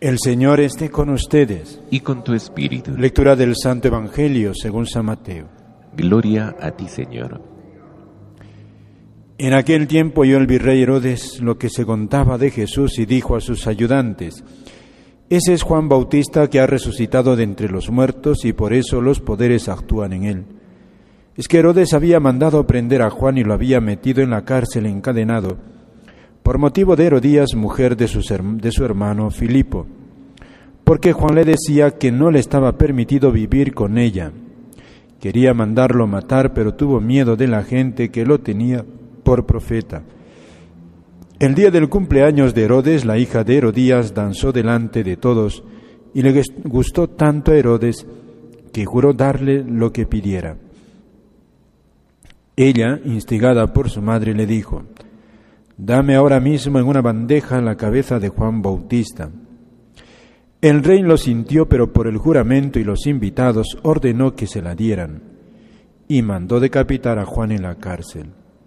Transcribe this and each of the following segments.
El Señor esté con ustedes. Y con tu espíritu. Lectura del Santo Evangelio según San Mateo. Gloria a ti, Señor. En aquel tiempo oyó el virrey Herodes lo que se contaba de Jesús y dijo a sus ayudantes: Ese es Juan Bautista que ha resucitado de entre los muertos y por eso los poderes actúan en él. Es que Herodes había mandado prender a Juan y lo había metido en la cárcel encadenado por motivo de Herodías, mujer de su hermano Filipo, porque Juan le decía que no le estaba permitido vivir con ella. Quería mandarlo matar, pero tuvo miedo de la gente que lo tenía por profeta. El día del cumpleaños de Herodes, la hija de Herodías danzó delante de todos y le gustó tanto a Herodes que juró darle lo que pidiera. Ella, instigada por su madre, le dijo: Dame ahora mismo en una bandeja la cabeza de Juan Bautista. El rey lo sintió, pero por el juramento y los invitados ordenó que se la dieran y mandó decapitar a Juan en la cárcel.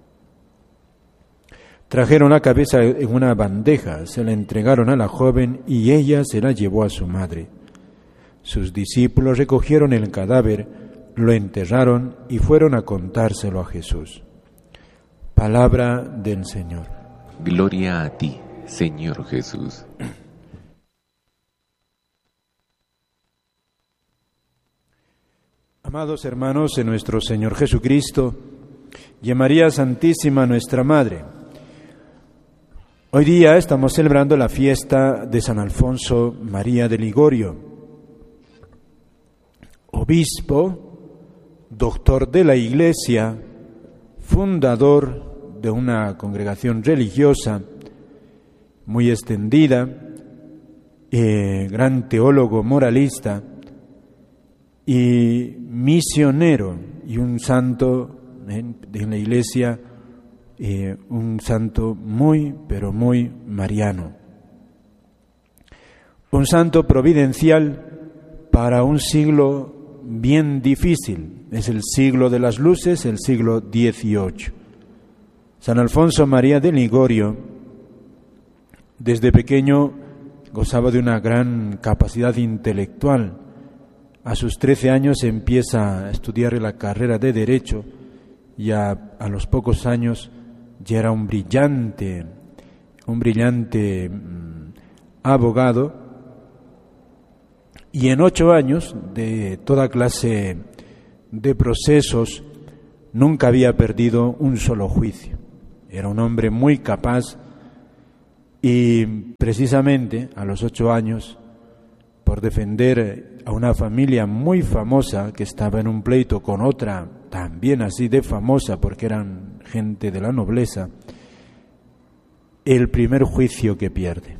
Trajeron la cabeza en una bandeja, se la entregaron a la joven y ella se la llevó a su madre. Sus discípulos recogieron el cadáver, lo enterraron y fueron a contárselo a Jesús. Palabra del Señor. Gloria a ti, Señor Jesús. Amados hermanos en nuestro Señor Jesucristo y en María Santísima, nuestra Madre, hoy día estamos celebrando la fiesta de San Alfonso María de Ligorio, obispo, doctor de la Iglesia, fundador de una congregación religiosa muy extendida, gran teólogo moralista y misionero y un santo de la Iglesia, un santo muy, pero muy mariano. Un santo providencial para un siglo bien difícil. Es el siglo de las luces, el siglo XVIII. San Alfonso María de Ligorio, desde pequeño, gozaba de una gran capacidad intelectual. A sus 13 años empieza a estudiar la carrera de Derecho y a los pocos años ya era un brillante abogado, y en 8 años de toda clase de procesos nunca había perdido un solo juicio. Era un hombre muy capaz y precisamente a los 8 años, por defender a una familia muy famosa que estaba en un pleito con otra también así de famosa porque eran gente de la nobleza, el primer juicio que pierde.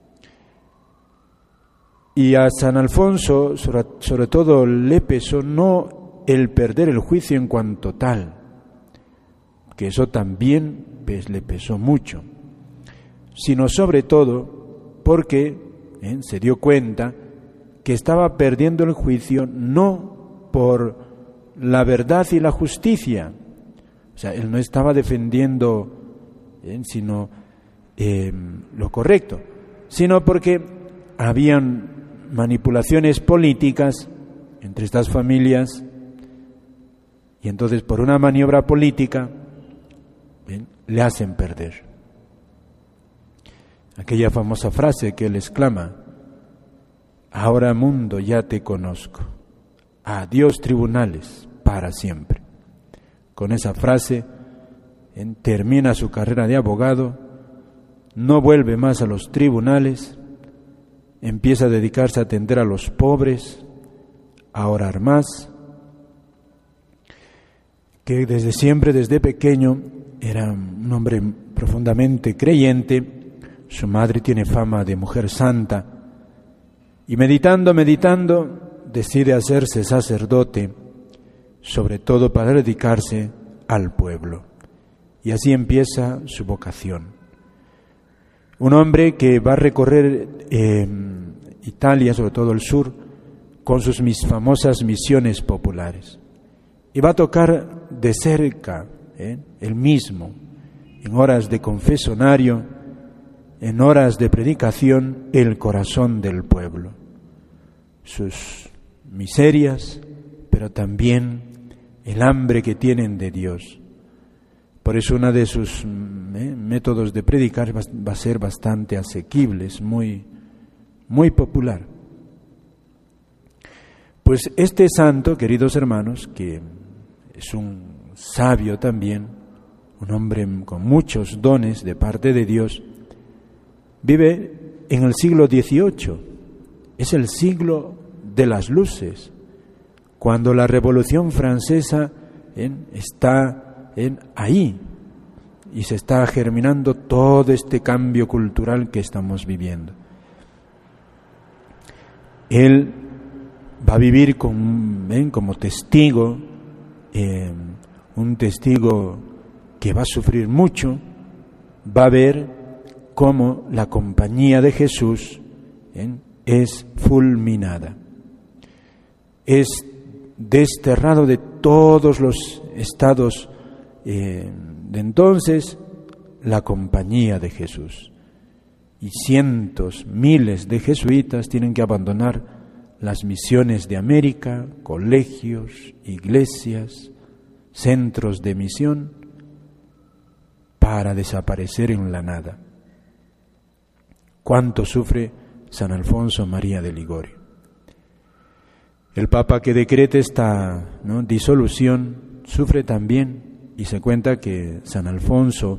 Y a San Alfonso sobre todo le pesó no el perder el juicio en cuanto tal, que eso también le pesó mucho, sino sobre todo porque se dio cuenta que estaba perdiendo el juicio no por la verdad y la justicia, o sea, él no estaba defendiendo sino lo correcto, sino porque habían manipulaciones políticas entre estas familias y entonces por una maniobra política le hacen perder. Aquella famosa frase que él exclama: ahora mundo ya te conozco, adiós tribunales para siempre. Con esa frase termina su carrera de abogado, no vuelve más a los tribunales, empieza a dedicarse a atender a los pobres, a orar más, que desde siempre, desde pequeño, era un hombre profundamente creyente. Su madre tiene fama de mujer santa y meditando, decide hacerse sacerdote, sobre todo para dedicarse al pueblo. Y así empieza su vocación. Un hombre que va a recorrer Italia, sobre todo el sur, con sus famosas misiones populares. Y va a tocar de cerca, él mismo, en horas de confesonario, en horas de predicación el corazón del pueblo, sus miserias, pero también el hambre que tienen de Dios. Por eso uno de sus métodos de predicar va a ser bastante asequible, es muy popular. Pues este santo, queridos hermanos, que es un sabio también, un hombre con muchos dones de parte de Dios, vive en el siglo XVIII, es el siglo de las luces, cuando la Revolución Francesa está ahí y se está germinando todo este cambio cultural que estamos viviendo. Él va a vivir como testigo, un testigo que va a sufrir mucho, va a ver cómo la compañía de Jesús es fulminada, es desterrado de todos los estados de entonces la compañía de Jesús. Y cientos, miles de jesuitas tienen que abandonar las misiones de América, colegios, iglesias, centros de misión, para desaparecer en la nada. ¿Cuánto sufre San Alfonso María de Ligorio? El Papa que decreta esta disolución sufre también, y se cuenta que San Alfonso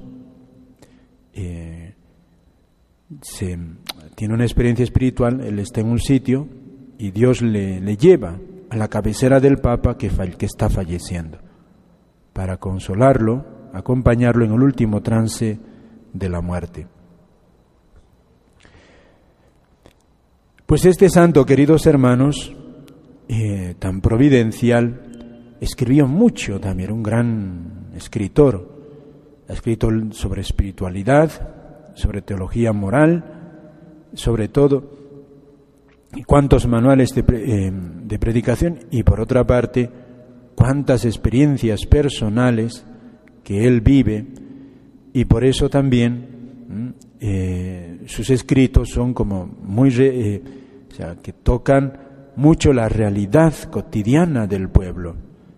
tiene una experiencia espiritual. Él está en un sitio y Dios le lleva a la cabecera del Papa que está falleciendo, para consolarlo, acompañarlo en el último trance de la muerte. Pues este santo, queridos hermanos, tan providencial, escribió mucho también, un gran escritor. Ha escrito sobre espiritualidad, sobre teología moral, sobre todo, y cuántos manuales de predicación, y por otra parte, cuántas experiencias personales que él vive, y por eso también sus escritos son como que tocan mucho la realidad cotidiana del pueblo.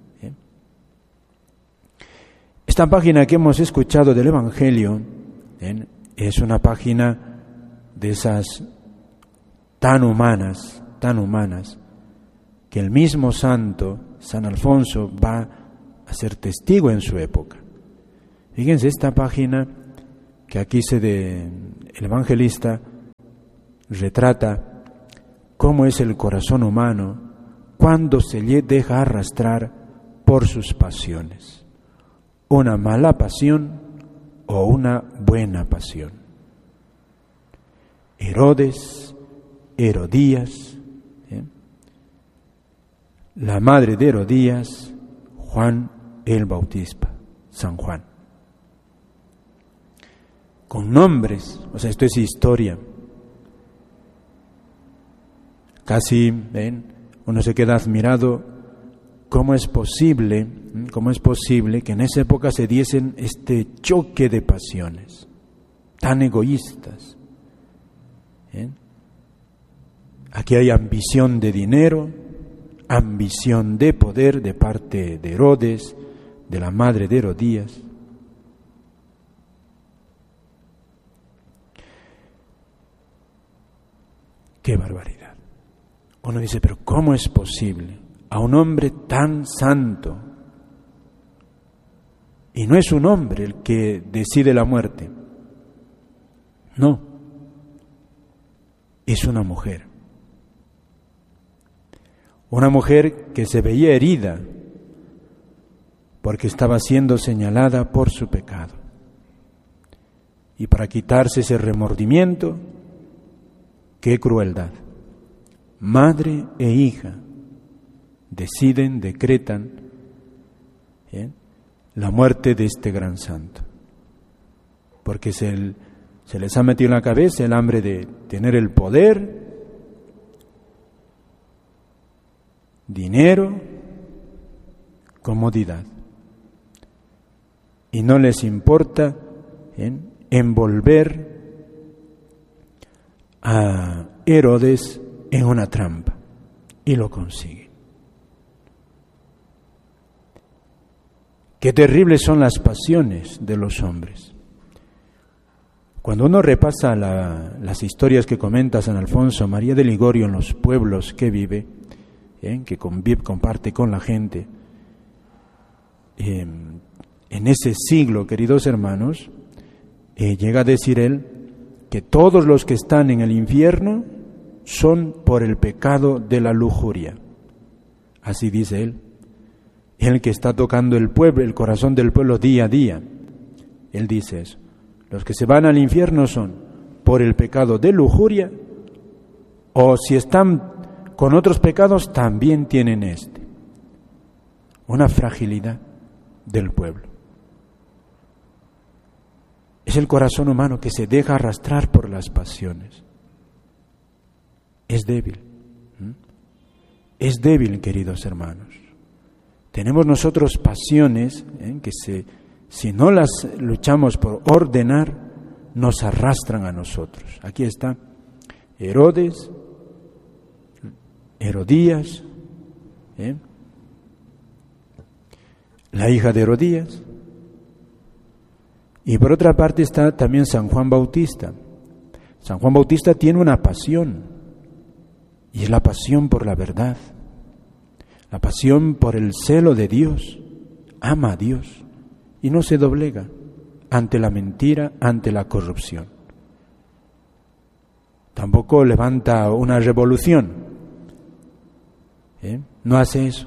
Esta página que hemos escuchado del Evangelio es una página de esas tan humanas, que el mismo santo, San Alfonso, va a ser testigo en su época. Fíjense esta página que aquí el evangelista retrata cómo es el corazón humano cuando se le deja arrastrar por sus pasiones. Una mala pasión o una buena pasión. Herodes, Herodías, la madre de Herodías, Juan el Bautista, San Juan. Con nombres, esto es historia. Casi, uno se queda admirado cómo es posible que en esa época se diesen este choque de pasiones tan egoístas. Aquí hay ambición de dinero, ambición de poder de parte de Herodes, de la madre de Herodías. ¡Qué barbaridad! Uno dice, pero ¿cómo es posible a un hombre tan santo? Y no es un hombre el que decide la muerte. No, es una mujer. Una mujer que se veía herida porque estaba siendo señalada por su pecado. Y para quitarse ese remordimiento, ¡qué crueldad! Madre e hija decretan la muerte de este gran santo. Porque se les ha metido en la cabeza el hambre de tener el poder, dinero, comodidad. Y no les importa envolver a Herodes en una trampa y lo consigue. Qué terribles son las pasiones de los hombres. Cuando uno repasa las historias que comenta San Alfonso María de Ligorio en los pueblos que vive, que comparte con la gente, en ese siglo, queridos hermanos, llega a decir él que todos los que están en el infierno son por el pecado de la lujuria. Así dice él. El que está tocando el pueblo, el corazón del pueblo día a día. Él dice eso. Los que se van al infierno son por el pecado de lujuria, o si están con otros pecados, también tienen este. Una fragilidad del pueblo. Es el corazón humano que se deja arrastrar por las pasiones. Es débil. Es débil, queridos hermanos. Tenemos nosotros pasiones que si no las luchamos por ordenar, nos arrastran a nosotros. Aquí está Herodes, Herodías, la hija de Herodías. Y por otra parte está también San Juan Bautista. San Juan Bautista tiene una pasión, y es la pasión por la verdad, la pasión por el celo de Dios. Ama a Dios y no se doblega ante la mentira, ante la corrupción. Tampoco levanta una revolución, no hace eso.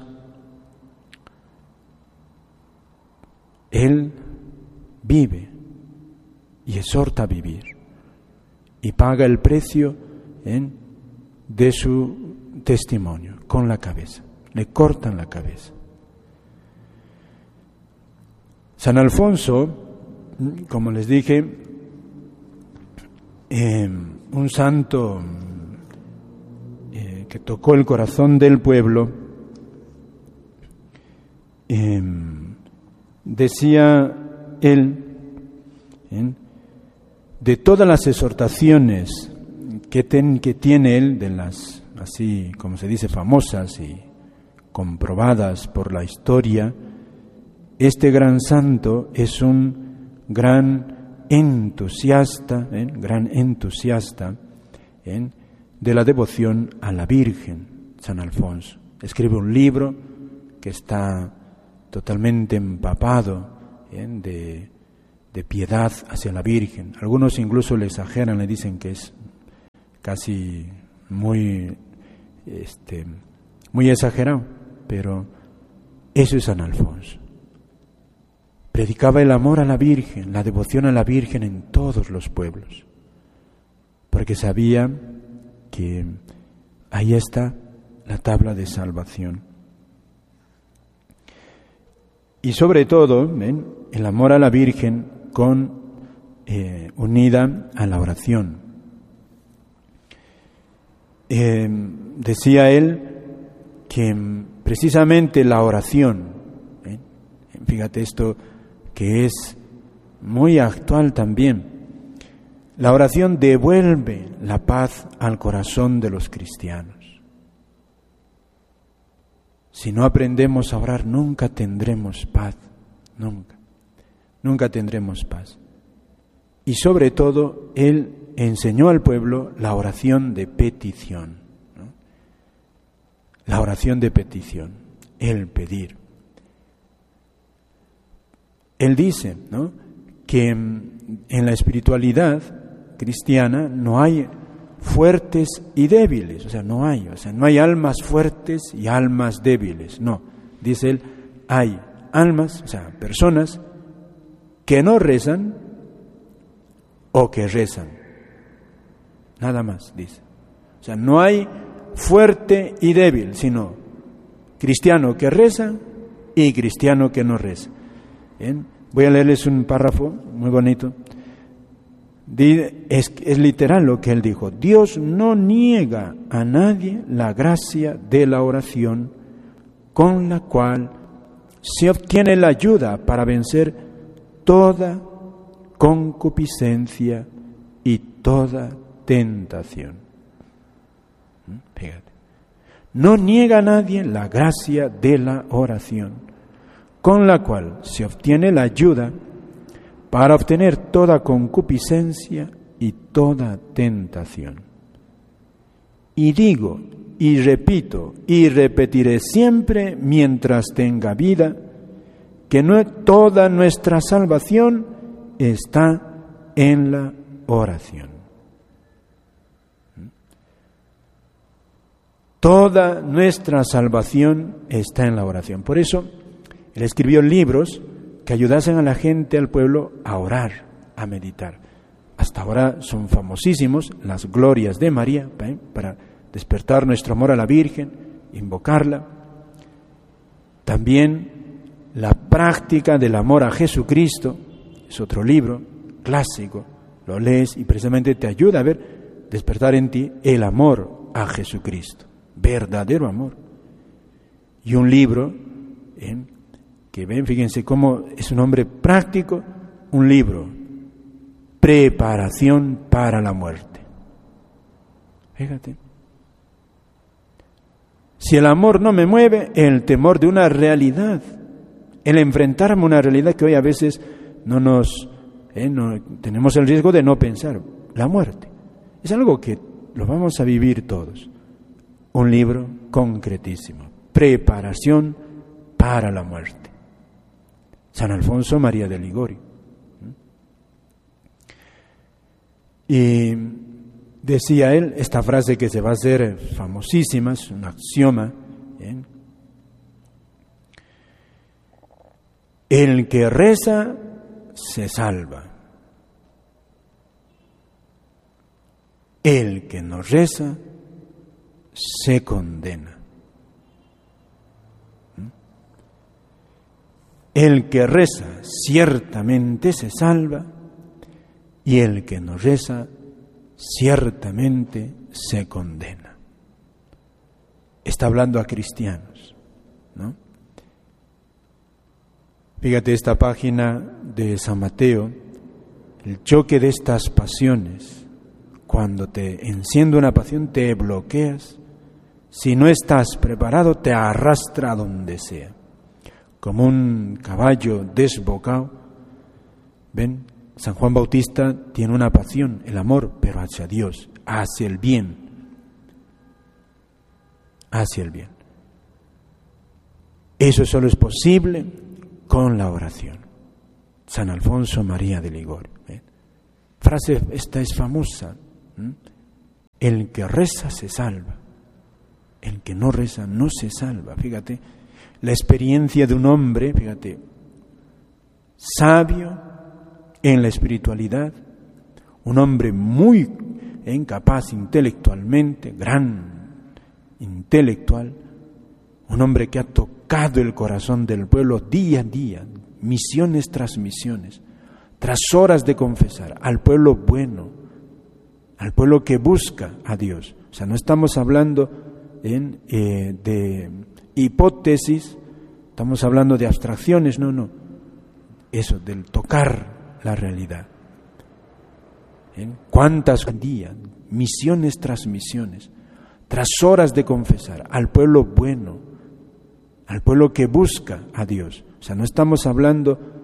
Él vive y exhorta a vivir y paga el precio de su testimonio con la cabeza. Le cortan la cabeza. San Alfonso, como les dije, un santo que tocó el corazón del pueblo, decía él, de todas las exhortaciones que tiene él, de las, así como se dice, famosas y comprobadas por la historia, este gran santo es un gran entusiasta de la devoción a la Virgen, San Alfonso. Escribe un libro que está totalmente empapado de piedad hacia la Virgen. Algunos incluso le exageran, le dicen que es casi muy exagerado, pero eso es San Alfonso. Predicaba el amor a la Virgen, la devoción a la Virgen en todos los pueblos, porque sabía que ahí está la tabla de salvación. Y sobre todo, el amor a la Virgen unida a la oración. Decía él que precisamente la oración, fíjate esto que es muy actual también, la oración devuelve la paz al corazón de los cristianos. Si no aprendemos a orar, nunca tendremos paz, nunca tendremos paz. Y sobre todo, él enseñó al pueblo la oración de petición, ¿no? La oración de petición, el pedir. Él dice, ¿no?, que en la espiritualidad cristiana no hay fuertes y débiles, no hay almas fuertes y almas débiles, no. Dice él, hay almas, personas que no rezan o que rezan. Nada más, dice. No hay fuerte y débil, sino cristiano que reza y cristiano que no reza. Bien, voy a leerles un párrafo muy bonito. Es literal lo que él dijo. Dios no niega a nadie la gracia de la oración con la cual se obtiene la ayuda para vencer toda concupiscencia y toda tentación. Fíjate. No niega a nadie la gracia de la oración, con la cual se obtiene la ayuda para obtener toda concupiscencia y toda tentación. Y digo, y repito, y repetiré siempre mientras tenga vida, que no toda nuestra salvación está en la oración. Toda nuestra salvación está en la oración. Por eso, él escribió libros que ayudasen a la gente, al pueblo, a orar, a meditar. Hasta ahora son famosísimos las glorias de María, para despertar nuestro amor a la Virgen, invocarla. También la práctica del amor a Jesucristo, es otro libro clásico, lo lees y precisamente te ayuda a despertar en ti el amor a Jesucristo, verdadero amor. Y un libro que fíjense cómo es un hombre práctico, un libro, Preparación para la muerte. Fíjate. Si el amor no me mueve, el temor de una realidad, el enfrentarme a una realidad que hoy a veces no tenemos el riesgo de no pensar, la muerte. Es algo que lo vamos a vivir todos. Un libro concretísimo, Preparación para la muerte. San Alfonso María de Ligorio. Y decía él esta frase que se va a hacer famosísima, es un axioma. El que reza se salva. El que no reza se condena. El que reza ciertamente se salva y el que no reza ciertamente se condena. Está hablando a cristianos, ¿no? Fíjate esta página de San Mateo, el choque de estas pasiones. Cuando te enciende una pasión te bloqueas, si no estás preparado te arrastra a donde sea, como un caballo desbocado. ¿Ven? San Juan Bautista tiene una pasión, el amor, pero hacia Dios, hacia el bien. Hacia el bien. Eso solo es posible con la oración. San Alfonso María de Ligorio. Frase, esta es famosa. El que reza se salva. El que no reza no se salva. Fíjate, la experiencia de un hombre, fíjate, sabio en la espiritualidad, un hombre muy capaz intelectualmente, gran intelectual, un hombre que ha tocado el corazón del pueblo día a día, misiones tras misiones, tras horas de confesar al pueblo bueno, al pueblo que busca a Dios. O sea, no estamos hablando de hipótesis, estamos hablando de abstracciones, no. Eso, del tocar la realidad. ¿Cuántas días, misiones tras misiones, tras horas de confesar al pueblo bueno, al pueblo que busca a Dios? O sea, no estamos hablando